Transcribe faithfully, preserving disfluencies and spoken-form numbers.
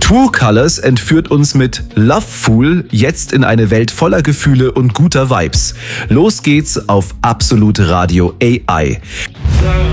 True Colors entführt uns mit Loveful jetzt in eine Welt voller Gefühle und guter Vibes. Los geht's auf Absolute Radio A I.